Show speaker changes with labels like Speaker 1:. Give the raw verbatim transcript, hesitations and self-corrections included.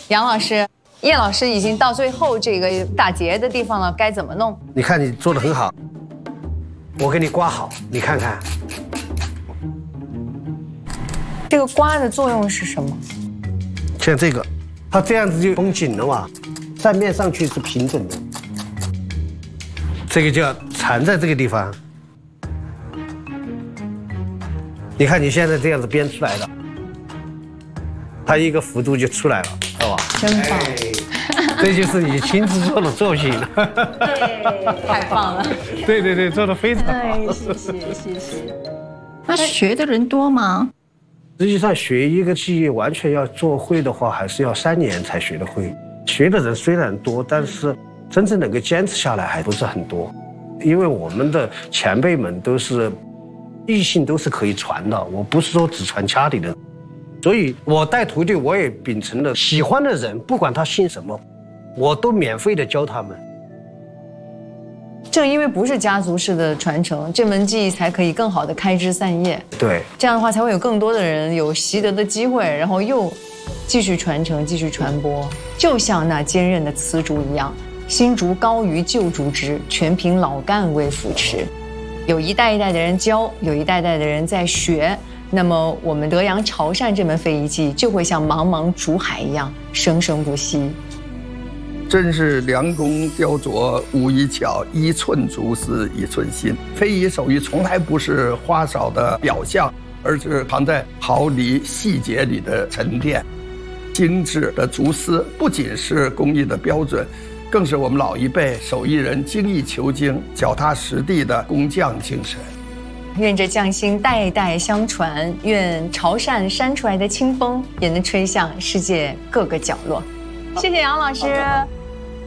Speaker 1: 杨老师，叶老师已经到最后这个打结的地方了，该怎么弄？
Speaker 2: 你看你做得很好，我给你刮好，你看看。
Speaker 1: 这个刮的作用是什么？
Speaker 2: 像这个，它这样子就绷紧了嘛，蘸面上去是平整的。这个就要缠在这个地方。你看你现在这样子编出来的，它一个幅度就出来了，知道吧？
Speaker 1: 真棒！
Speaker 2: 哎、这就是你亲自做的作品了。
Speaker 1: 太棒了！
Speaker 2: 对对对，做得非常好。
Speaker 3: 哎，谢谢谢谢。那学的人多吗？
Speaker 2: 实际上，学一个技艺完全要做会的话，还是要三年才学得会。学的人虽然多，但是真正能够坚持下来还不是很多。因为我们的前辈们都是艺性都是可以传的，我不是说只传家里的。所以我带徒弟，我也秉承了喜欢的人，不管他姓什么，我都免费的教他们。
Speaker 1: 正因为不是家族式的传承，这门技艺才可以更好的开枝散叶。
Speaker 2: 对，
Speaker 1: 这样的话才会有更多的人有习得的机会，然后又继续传承、继续传播。就像那坚韧的瓷竹一样，新竹高于旧竹枝，全凭老干为扶持。有一代一代的人教，有一代代的人在学，那么我们德阳潮汕这门非遗技就会像茫茫竹海一样生生不息。
Speaker 4: 真是良工雕琢无一巧，一寸竹丝一寸心。非遗手艺从来不是花哨的表象，而是藏在毫厘细节里的沉淀。精致的竹丝不仅是工艺的标准，更是我们老一辈手艺人精益求精、脚踏实地的工匠精神。
Speaker 1: 愿这匠心代代相传，愿潮汕扇出来的清风也能吹向世界各个角落。谢谢杨老师。